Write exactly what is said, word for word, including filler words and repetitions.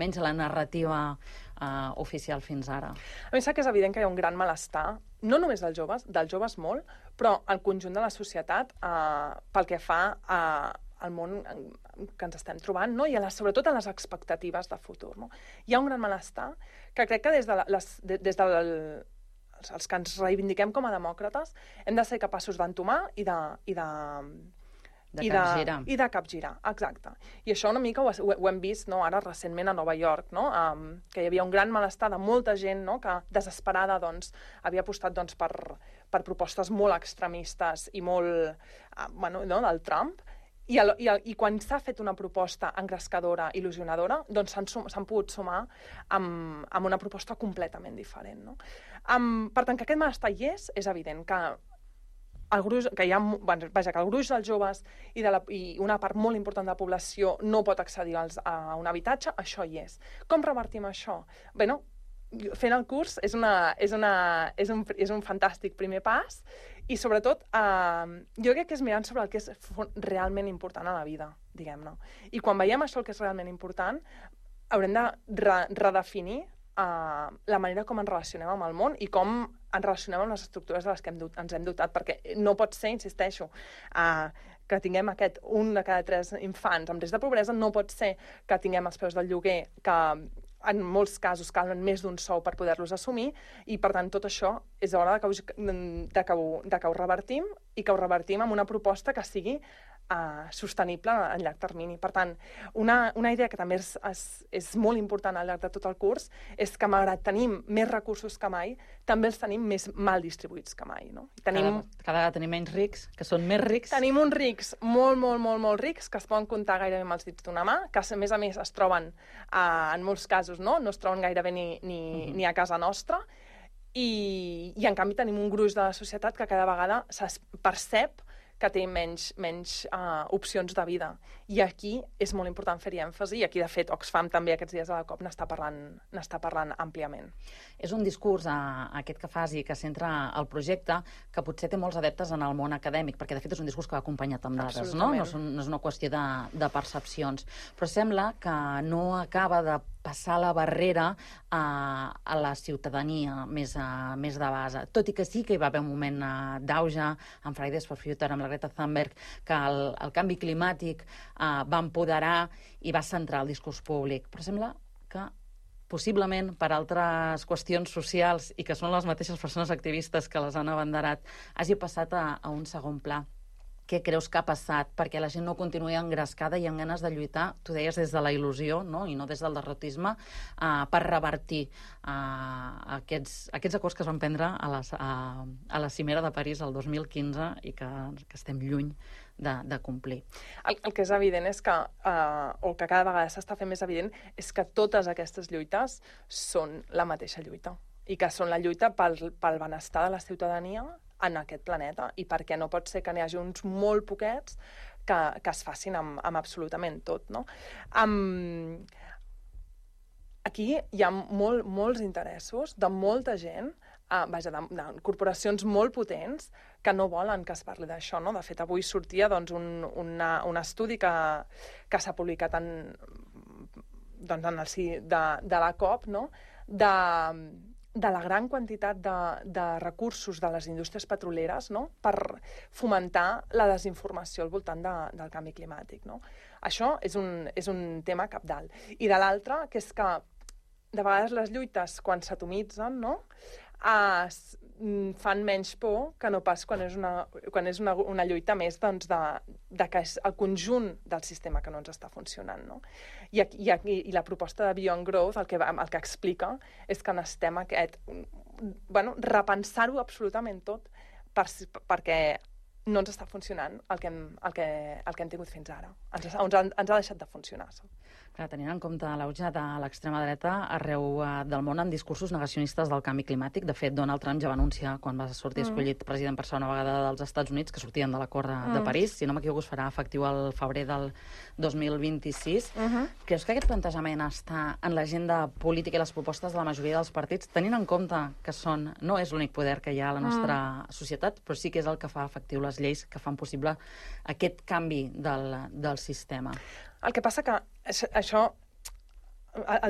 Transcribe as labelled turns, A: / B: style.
A: almenys la narrativa uh, oficial fins ara.
B: A mi sap que és evident que hi ha un gran malestar, no només dels joves, dels joves molt, però el conjunt de la societat eh, pel que fa a, al món que ens estem trobant, no? I a les, sobretot a les expectatives de futur. No? Hi ha un gran malestar que crec que des de, la, les, de, des del els que ens reivindiquem com a demòcrates hem de ser capaços d'entomar i de, i de,
A: de
B: i
A: capgirar.
B: de, i de capgirar, exacte. I això una mica ho, ho, ho hem vist, no? Ara recentment a Nova York, no? um, que hi havia un gran malestar de molta gent, no? Que desesperada doncs, havia apostat doncs, per, per propostes molt extremistes i molt uh, bueno, no? del Trump. I, el, i, el, I quan s'ha fet una proposta engrescadora, il·lusionadora, doncs s'han pogut sumar amb, amb una proposta completament diferent. No? Um, per tant, que aquest malestar hi és, és evident que el gruix, que hi ha, bueno, vaja, que el gruix dels joves i, de la, i una part molt important de la població no pot accedir als, a un habitatge, això hi és. Com revertim això? Bé, no, fent el curs és, una, és, una, és, un, és un fantàstic primer pas i, sobretot, eh, jo crec que és mirant sobre el que és realment important a la vida, diguem-ne. I quan veiem això el que és realment important, haurem de re redefinir eh, la manera com ens relacionem amb el món i com ens relacionem amb les estructures de les que hem dut, ens hem dotat, perquè no pot ser, insisteixo, eh, que tinguem aquest un de cada tres infants amb risc de pobresa, no pot ser que tinguem els preus del lloguer que en molts casos calen més d'un sou per poder-los assumir i, per tant, tot això és hora de que, ho, de, que ho, de que ho revertim i que ho revertim amb una proposta que sigui uh, sostenible a llarg termini. Per tant, una, una idea que també és, és, és molt important al llarg de tot el curs és que, malgrat tenim més recursos que mai, també els tenim més mal distribuïts que mai. No? Tenim,
A: cada, cada vegada tenim menys rics, que són més rics.
B: Tenim uns rics molt, molt, molt, molt rics que es poden comptar gairebé amb els dits d'una mà, que, a més a més, es troben, uh, en molts casos, no, no es troben gairebé ni, ni, uh-huh. ni a casa nostra, i, i en canvi tenim un gruix de la societat que cada vegada es percep que té menys, menys uh, opcions de vida. I aquí és molt important fer-hi èmfasi, i aquí, de fet, Oxfam també aquests dies a la COP n'està parlant, n'està parlant àmpliament.
A: És un discurs, uh, aquest que fas i que centra el projecte, que potser té molts adeptes en el món acadèmic, perquè, de fet, és un discurs que va acompanyat amb dades, no? No és, un, no és una qüestió de, de percepcions. Però sembla que no acaba de passar la barrera a, a la ciutadania més, a, més de base. Tot i que sí que hi va haver un moment uh, d'auge amb Fridays for Future, amb la Greta Thunberg, que el, el canvi climàtic uh, va empoderar i va centrar el discurs públic. Però sembla que possiblement per altres qüestions socials i que són les mateixes persones activistes que les han abanderat, hagi passat a, a un segon pla. Què creus que ha passat perquè la gent no continuï engrescada i amb ganes de lluitar, tu deies des de la il·lusió, no? I no des del derrotisme, uh, per revertir uh, aquests, aquests acords que es van prendre a, les, uh, a la cimera de París el dos mil quinze i que, que estem lluny de, de complir.
B: El, el que és evident és que, uh, o que cada vegada s'està fent més evident, és que totes aquestes lluites són la mateixa lluita i que són la lluita pel, pel benestar de la ciutadania en aquest planeta, i perquè no pot ser que n'hi hagi uns molt poquets que, que es facin amb, amb absolutament tot. No? Um, aquí hi ha molt, molts interessos de molta gent, uh, vaja, de, de corporacions molt potents que no volen que es parli d'això. No? De fet, avui sortia doncs, un, una, un estudi que, que s'ha publicat en, doncs, en el si de, de la COP, no? de... de la gran quantitat de, de recursos de les indústries petroleres, no? Per fomentar la desinformació al voltant de, del canvi climàtic. No? Això és un, és un tema cabdal. I de l'altre, que és que de vegades les lluites, quan s'atomitzen, no? es, fan menys por que no pas quan és una, quan és una, una lluita més doncs, de, de que és el conjunt del sistema que no ens està funcionant. No? I, aquí, i, aquí, I la proposta de Beyond Growth el que, el que explica és que necessitem aquest, bueno, repensar-ho absolutament tot per, perquè no ens està funcionant el que hem, el que, el que hem tingut fins ara. Ens, ens, ens ha deixat de funcionar.
A: Clar, tenint en compte l'auge de l'extrema dreta arreu del món amb discursos negacionistes del canvi climàtic. De fet, Donald Trump ja va anunciar, quan va sortir escollit mm. president per segona vegada dels Estats Units, que sortien de l'acord de, mm. de París. Si no m'equivoco, es farà efectiu al febrer del dos mil vint-i-sis. Mm -hmm. Creus que aquest plantejament està en l'agenda política i les propostes de la majoria dels partits, tenint en compte que són, no és l'únic poder que hi ha a la nostra mm. societat, però sí que és el que fa efectiu les lleis que fan possible aquest canvi del, del sistema?
B: El que passa que això... El